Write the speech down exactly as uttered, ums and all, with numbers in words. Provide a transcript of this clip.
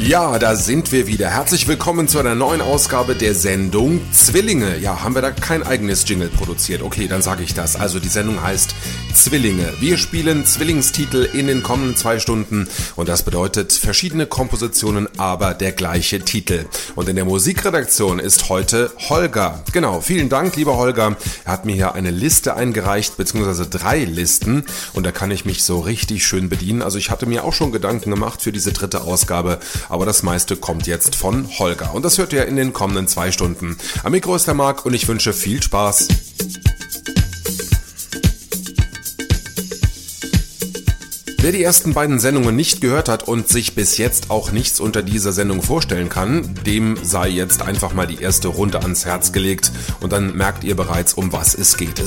Ja, da sind wir wieder. Herzlich willkommen zu einer neuen Ausgabe der Sendung Zwillinge. Ja, haben wir da kein eigenes Jingle produziert? Okay, dann sage ich das. Also die Sendung heißt Zwillinge. Wir spielen Zwillingstitel in den kommenden zwei Stunden und das bedeutet verschiedene Kompositionen, aber der gleiche Titel. Und in der Musikredaktion ist heute Holger. Genau, vielen Dank, lieber Holger. Er hat mir hier eine Liste eingereicht, beziehungsweise drei Listen und da kann ich mich so richtig schön bedienen. Also ich hatte mir auch schon Gedanken gemacht für diese dritte Ausgabe, aber das meiste kommt jetzt von Holger. Und das hört ihr in den kommenden zwei Stunden. Am Mikro ist der Marc und ich wünsche viel Spaß. Wer die ersten beiden Sendungen nicht gehört hat und sich bis jetzt auch nichts unter dieser Sendung vorstellen kann, dem sei jetzt einfach mal die erste Runde ans Herz gelegt und dann merkt ihr bereits, um was es geht.